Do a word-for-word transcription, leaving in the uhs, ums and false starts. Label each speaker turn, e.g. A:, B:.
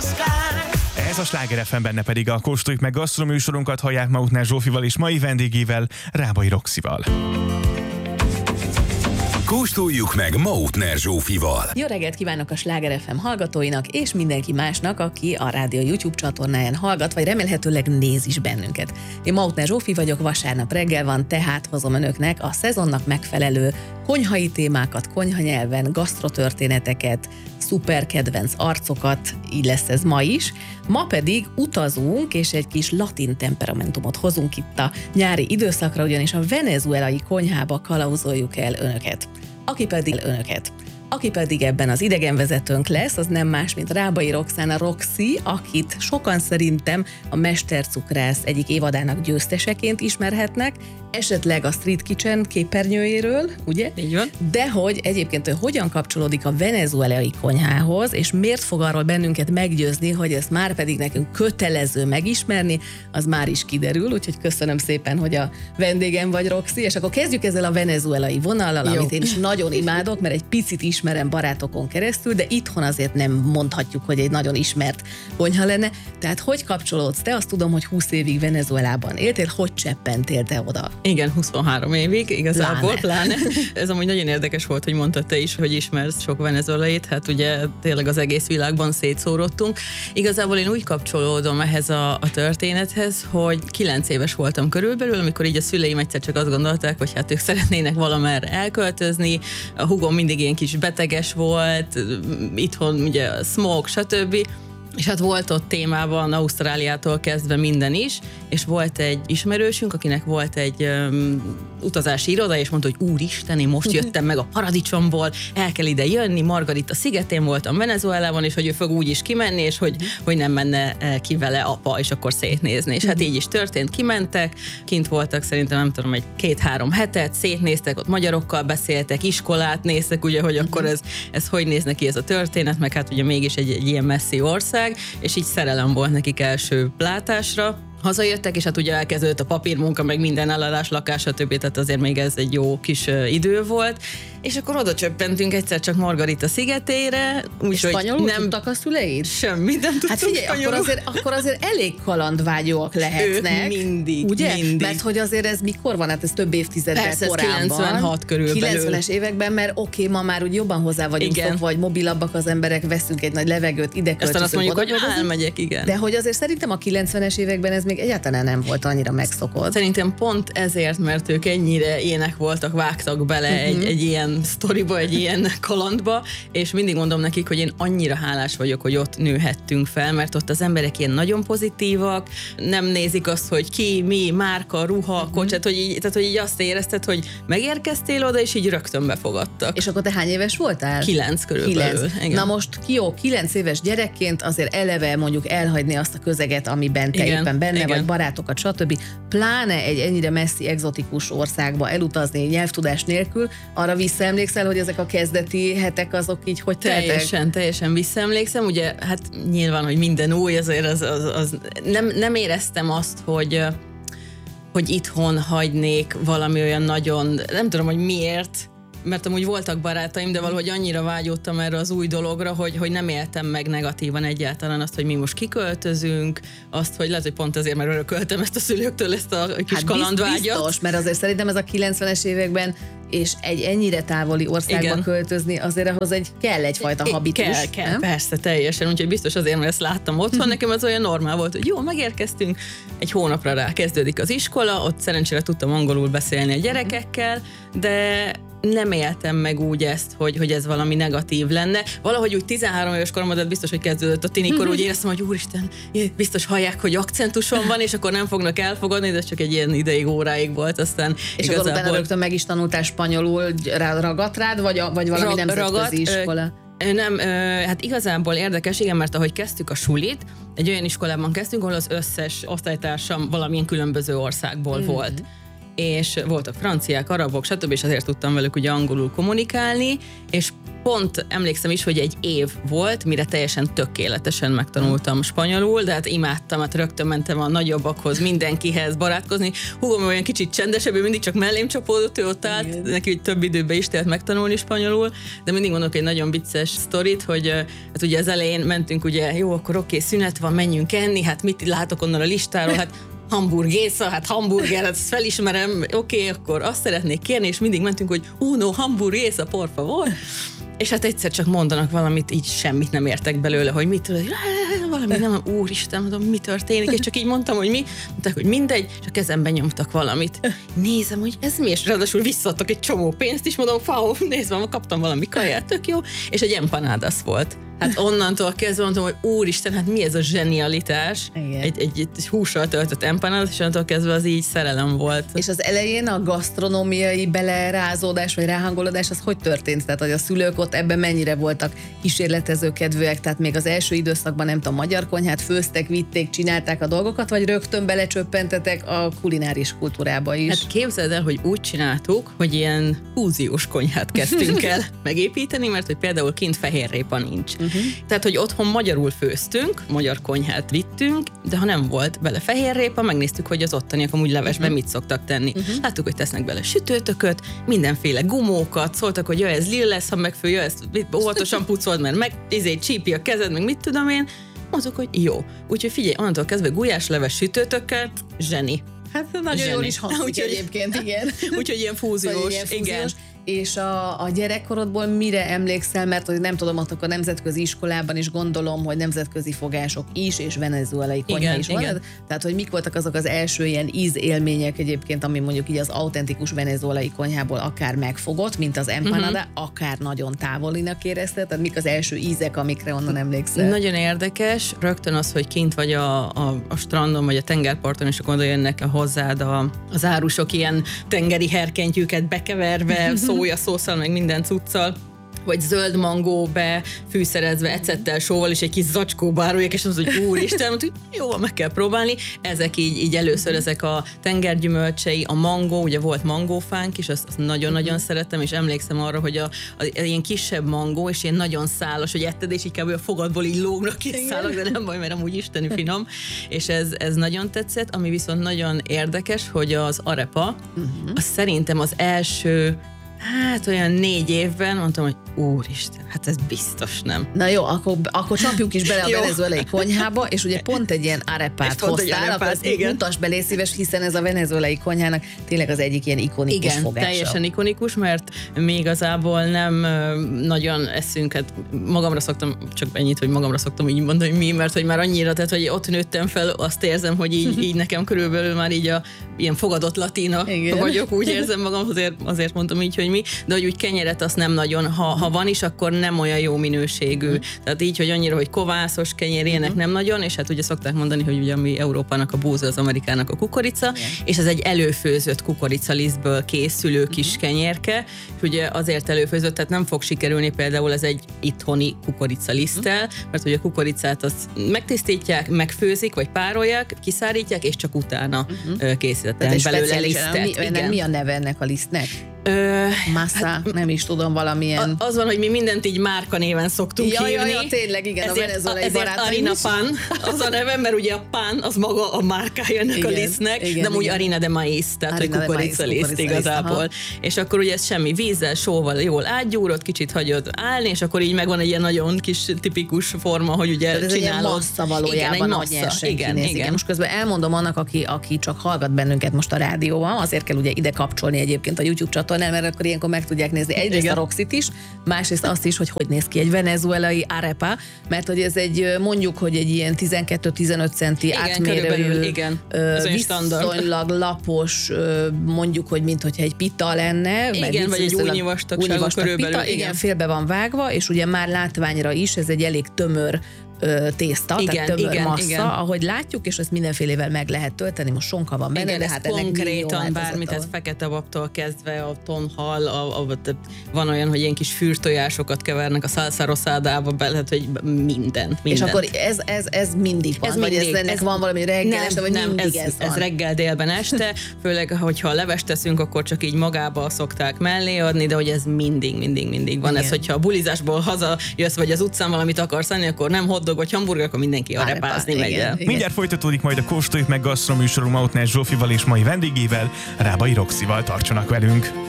A: Ez a Sláger ef em, benne pedig a Kóstoljuk meg gasztronómű műsorunkat hallják Mautner Zsófival és mai vendégével, Rábai Roxival.
B: Kóstoljuk meg Mautner Zsófival.
C: Jó reggelt kívánok a Sláger ef em hallgatóinak és mindenki másnak, aki a rádió YouTube csatornáján hallgat, vagy remélhetőleg néz is bennünket. Én Mautner Zsófi vagyok, vasárnap reggel van, tehát hozom önöknek a szezonnak megfelelő konyhai témákat, konyhanyelven, gasztrotörténeteket, szuper kedvenc arcokat, így lesz ez ma is. Ma pedig utazunk, és egy kis latin temperamentumot hozunk itt a nyári időszakra, ugyanis a venezuelai konyhába kalauzoljuk el önöket. Aki pedig önöket. Aki pedig ebben az idegenvezetőnk lesz, az nem más, mint Rábai Roxana Roxy, akit sokan szerintem a Mestercukrász egyik évadának győzteseként ismerhetnek, esetleg a Street Kitchen képernyőjéről, ugye?
D: Így van.
C: De hogy egyébként ő hogyan kapcsolódik a venezuelai konyhához, és miért fog arról bennünket meggyőzni, hogy ezt már pedig nekünk kötelező megismerni, az már is kiderül, úgyhogy köszönöm szépen, hogy a vendégem vagy, Roxy, és akkor kezdjük ezzel a venezuelai vonallal,
D: Jó.
C: amit én is nagyon imádok, mert egy picit ismerem barátokon keresztül, de itthon azért nem mondhatjuk, hogy egy nagyon ismert konyha lenne. Tehát hogy kapcsolódsz? Te azt tudom, hogy húsz évig Venezuelában éltél, hogy cseppentél te oda?
D: Igen, huszonhárom évig, igazából,
C: Pláne.
D: pláne. Ez amúgy nagyon érdekes volt, hogy mondtad te is, hogy ismersz sok venezuelait, hát ugye tényleg az egész világban szétszórodtunk. Igazából én úgy kapcsolódom ehhez a, a történethez, hogy kilenc éves voltam körülbelül, amikor így a szüleim egyszer csak azt gondolták, hogy hát ők szeretnének valamerre elköltözni, a húgom mindig ilyen kis beteges volt, itthon ugye smoke, stb., és hát volt ott témában Ausztráliától kezdve minden is, és volt egy ismerősünk, akinek volt egy um, utazási iroda, és mondta, hogy úristen, én most jöttem meg a paradicsomból, el kell ide jönni, Margarita szigetén voltam Venezuelában, és hogy ő fog úgy is kimenni, és hogy, hogy nem menne ki vele apa, és akkor szétnézni. És hát így is történt, kimentek, kint voltak szerintem nem tudom, egy két-három hetet, szétnéztek, ott magyarokkal beszéltek, iskolát néztek, ugye, hogy akkor ez, ez hogy néz neki ez a történet, meg hát ugye mégis egy, egy ilyen messzi ország, és így szerelem volt nekik első látásra. Hazajöttek, és hát ugye elkezdődött a papírmunka, meg minden eladás, lakás, stb. Tehát azért még ez egy jó kis idő volt. És akkor oda csöppentünk egyszer csak Margarita szigetére. Úgy,
C: És spanyolul
D: nem
C: tudtak a szüleid?
D: Semmit nem tudtunk.
C: Hát figyelj, akkor azért, akkor azért elég kalandvágyóak lehetnek.
D: Ők mindig,
C: ugye?
D: mindig.
C: Mert hogy azért ez mikor van? Hát ez több évtizeddel
D: Persze,
C: korábban.
D: kilencvenhat körülbelül.
C: kilencvenes években, mert oké, okay, ma már úgy jobban hozzá vagyunk
D: Igen.
C: szokva, vagy mobilabbak az emberek, veszünk egy nagy levegőt, ide költözünk.
D: Aztán azt mondjuk, hogy
C: oda,
D: elmegyek, igen.
C: De hogy azért szerintem a kilencvenes években ez még egyáltalán nem volt annyira megszokott.
D: Szerintem pont ezért, mert ők ennyire ilyenek voltak, vágtak bele uh-huh. egy, egy ilyen sztoriba, egy ilyen kalandba, és mindig mondom nekik, hogy én annyira hálás vagyok, hogy ott nőhettünk fel, mert ott az emberek ilyen nagyon pozitívak, nem nézik azt, hogy ki, mi, márka, ruha, uh-huh. kocsát, hogy így, tehát hogy így azt érezted, hogy megérkeztél oda, és így rögtön befogadtak.
C: És akkor te hány éves voltál?
D: Kilenc körülbelül.
C: Kilenc.
D: Igen.
C: Na most jó, kilenc éves gyerekként azért eleve mondjuk elhagyni azt a közeget, amiben te
D: Igen.
C: éppen benne
D: Igen.
C: vagy, barátokat, stb. Pláne egy ennyire messzi, egzotikus országba elutazni nyelvtudás nélkül, arra visszaemlékszel, hogy ezek a kezdeti hetek azok így hogy teltek?
D: Teljesen, teljesen visszaemlékszem. Ugye, hát nyilván, hogy minden új, azért az, az, az nem, nem éreztem azt, hogy, hogy itthon hagynék valami olyan nagyon, nem tudom, hogy miért, mert amúgy voltak barátaim, de valahogy annyira vágyódtam erre az új dologra, hogy, hogy nem éltem meg negatívan egyáltalán azt, hogy mi most kiköltözünk, azt, hogy lehet, hogy pont azért, mert örököltem ezt a szülőktől, ezt a kis
C: hát
D: kalandvágyat.
C: Biztos, mert azért szerintem ez a kilencvenes években és egy ennyire távoli országba
D: Igen.
C: költözni, azért ahhoz egy, kell egyfajta habitus.
D: Kell, kell,
C: nem?
D: persze, teljesen. Úgyhogy biztos azért, mert ezt láttam otthon, nekem az olyan normál volt, hogy jó, megérkeztünk, egy hónapra rá kezdődik az iskola, ott szerencsére tudtam angolul beszélni a gyerekekkel, de nem éltem meg úgy ezt, hogy, hogy ez valami negatív lenne. Valahogy úgy tizenhárom éves koromban biztos, hogy kezdődött a tinikor, úgy éreztem, hogy úristen, biztos hallják, hogy akcentusom van, és akkor nem fognak elfogadni, de ez csak egy ilyen ideig, óráig volt, aztán
C: és
D: igazából...
C: akkor utána rögtön meg is tanultál spanyolul, ragadt rád, vagy, vagy valami
D: Rag,
C: nemzetközi
D: ragadt,
C: iskola?
D: Ö, nem, ö, hát igazából érdekes, igen, mert ahogy kezdtük a sulit, egy olyan iskolában kezdtünk, ahol az összes osztálytársam valamilyen különböző országból mm. volt. és voltak franciák, arabok, stb. És azért tudtam velük ugye angolul kommunikálni, és pont emlékszem is, hogy egy év volt, mire teljesen tökéletesen megtanultam spanyolul, de hát imádtam, hát rögtön mentem a nagyobbakhoz, mindenkihez barátkozni. Húgom olyan kicsit csendesebb, ő mindig csak mellém csapódott, ő ott állt, igen. Neki hogy több időben is telt megtanulni spanyolul, de mindig mondok egy nagyon vicces sztorit, hogy hát ugye az elején mentünk, ugye jó, akkor oké, szünet van, menjünk enni, hát mit látok onnan a listáról, hát hamburgésza, hát hamburger, ezt felismerem, oké, okay, akkor azt szeretnék kérni, és mindig mentünk, hogy uno, hamburgésza, por favor. És hát egyszer csak mondanak valamit, így semmit nem értek belőle, hogy mit tudod, valami nem, úristen, mondom, mi történik, és csak így mondtam, hogy mi, mondták, hogy mindegy, és a kezembe nyomtak valamit. Nézem, hogy ez mi, és ráadásul visszaadtak egy csomó pénzt is, mondom, fáó, nézd, kaptam valami kaját, tök jó, és egy empanadas volt. Hát onnantól kezdve mondtam, hogy úristen, hát mi ez a zsenialitás? Egy, egy, egy hússal töltött empanadas, és onnantól kezdve az így szerelem volt.
C: És az elején a gasztronómiai belerázódás, vagy ráhangolódás, az hogy történt? Tehát, hogy a szülők ott ebben mennyire voltak kísérletezőkedvűek, tehát még az első időszakban nem tudom, magyar konyhát főztek, vitték, csinálták a dolgokat, vagy rögtön belecsöppentetek a kulináris kultúrába is?
D: Hát képzeld el, hogy úgy csináltuk, hogy ilyen fúziós konyhát kezdtünk el megépíteni, mert hogy például kint fehérrépa nincs. Uh-huh. Tehát, hogy otthon magyarul főztünk, magyar konyhát vittünk, de ha nem volt bele fehérrépa, megnéztük, hogy az ottaniak amúgy levesben uh-huh. mit szoktak tenni. Uh-huh. Láttuk, hogy tesznek bele sütőtököt, mindenféle gumókat, szóltak, hogy ja, ez lill lesz, ha megfő, ja, ezt óvatosan pucold, mert meg izé, csípi a kezed, meg mit tudom én. Mondok, hogy jó. Úgyhogy figyelj, onnantól kezdve gulyásleves sütőtökkel, zseni.
C: Hát nagyon zseni. Jól is hangzik
D: úgyhogy,
C: egyébként, igen.
D: Úgyhogy ilyen fúziós, ilyen fúziós, igen.
C: És a, a gyerekkorodból mire emlékszel, mert hogy nem tudom, ott a nemzetközi iskolában is gondolom, hogy nemzetközi fogások is, és venezuelai konyha
D: igen,
C: is
D: igen.
C: van. Tehát, hogy mik voltak azok az első ilyen ízélmények egyébként, ami mondjuk így az autentikus venezuelai konyhából akár megfogott, mint az empanada, uh-huh. akár nagyon távolinak érezted, tehát mik az első ízek, amikre onnan emlékszel?
D: Nagyon érdekes, rögtön az, hogy kint vagy a, a, a strandon, vagy a tengerparton, és akkor oda jönnek hozzád a, az árusok ilyen tengeri herkentyűket bekeverve, szójaszósszal, meg minden cuccal, vagy zöld mangó befűszerezve, ecettel, sóval, és egy kis zacskóba árulják, és az, hogy úristen, hogy jó, meg kell próbálni. Ezek így, így először ezek a tengergyümölcsei, a mangó, ugye volt mangófánk is, azt, azt nagyon-nagyon szerettem, és emlékszem arra, hogy a, a, a ilyen kisebb mangó, és ilyen nagyon szálas, hogy etted, és így kb. A fogadból így lógnak ki szálak, de nem baj, mert amúgy isteni finom, és ez, ez nagyon tetszett, ami viszont nagyon érdekes, hogy az arepa, uh-huh. az szerintem az első hát olyan négy évben mondtam, hogy úristen, hát ez biztos nem.
C: Na jó, akkor, akkor csapjuk is bele a venezuelai konyhába, és ugye pont egy ilyen arepát hoztál, arepát, akkor ezt mutasd belé szíves, hiszen ez a venezuelai konyhának tényleg az egyik ilyen ikonikus
D: igen,
C: fogása.
D: Teljesen ikonikus, mert mi igazából nem nagyon eszünk, hát magamra szoktam, csak ennyit, hogy magamra szoktam így mondani, hogy mi, mert hogy már annyira, tehát hogy ott nőttem fel, azt érzem, hogy így, így nekem körülbelül már így a ilyen fogadott latina igen. vagyok, úgy érzem magam, azért, azért mondtam így, hogy mi, de hogy úgy kenyeret azt nem nagyon, ha, ha van is, akkor nem olyan jó minőségű. Mm. Tehát így, hogy annyira, hogy kovászos kenyér, ilyenek mm. nem nagyon, és hát ugye szokták mondani, hogy ugye mi Európának a búza, az Amerikának a kukorica, yeah. és ez egy előfőzött kukoricalisztből készülő kis mm. kenyérke, és ugye azért előfőzött, tehát nem fog sikerülni például ez egy itthoni kukoricaliszttel, mm. mert ugye a kukoricát azt megtisztítják, megfőzik, vagy párolják, kiszárítják, és csak utána mm-hmm. készítettek belőle lisztet.
C: Mi, mi a neve ennek a lisztnek?
D: Ö,
C: Massa, hát, nem is tudom, valamilyen...
D: Az van, hogy mi mindent így márka néven szoktunk
C: ja,
D: hívni.
C: Ja, ja, tényleg, igen, ezért, a venezuelai barátaim
D: Arina Pan, az a neve, mert ugye a pan, az maga a márkája ennek igen, a lisztnek, igen, de úgy Arina de Maíz, tehát Arina hogy kukoricaliszt igazából. Aha. És akkor ugye ez semmi vízzel, sóval jól átgyúrod, kicsit hagyod állni, és akkor így megvan egy ilyen nagyon kis tipikus forma, hogy ugye
C: tehát
D: csinálod.
C: Ez egy massza valójában, igen, nagy nyersen igen, igen. igen. Most közben elmondom annak, aki, aki csak hallgat bennünket most a rádióban, azért kell ugye ide kapcsolni egyébként a YouTube csatornán, mert akkor ilyenkor meg tudják nézni egyrészt igen. a Roxit is, másrészt azt is, hogy hogy néz ki egy venezuelai arepa, mert hogy ez egy, mondjuk, hogy egy ilyen tizenkét-tizenöt centi
D: igen,
C: átmérőjű,
D: igen.
C: viszonylag lapos, mondjuk, hogy mintha egy pita lenne.
D: Igen, vagy egy újnyi vastagságú körülbelül.
C: Pita, igen, félbe van vágva, és ugye már látványra is, ez egy elég tömör ö, tészta,
D: Igen,
C: tehát tömör
D: igen,
C: massza,
D: igen.
C: ahogy látjuk, és ezt mindenfélével meg lehet tölteni, most sonka van benne,
D: Igen,
C: de
D: ez
C: hát ennek
D: konkrétan bármit, ez fekete babtól kezdve a tonhal, a, a, a, van olyan, hogy ilyen kis fűrtojásokat kevernek a salsa rosadába, be lehet, hogy minden, minden.
C: És akkor ez, ez, ez mindig van,
D: Ez
C: vagy
D: mindig,
C: ez ennek
D: ez
C: van valami reggel,
D: nem,
C: este, vagy
D: nem,
C: mindig
D: ez,
C: ez, ez van?
D: ez reggel, délben, este, főleg, hogyha levest teszünk, akkor csak így magába szokták mellé adni, de hogy ez mindig, mindig, mindig van.
C: Igen.
D: Ez, hogyha a bulizásból hazajössz, vagy az utcán valamit akarsz enni, akkor nem hotdog vagy hamburger, akkor mindenki arepázni megy el.
A: Mindjárt folytatódik majd a Kóstoljuk meg gasztroműsorunk Mautner Zsófival és mai vendégével, Rábai Roxival. Tartsanak velünk!